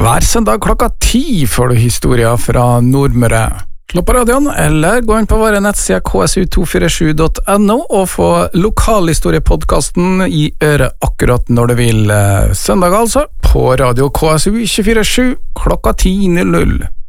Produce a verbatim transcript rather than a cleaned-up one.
Hver søndag klokka ti får du historier fra Nordmøre. Slå på radioen, eller gå inn på våre nettsider k s u to fire sju punktum n o og få lokalhistoriepodcasten i øret akkurat når du vil. Søndag altså, på radio K S U to fire sju klokka ti null null.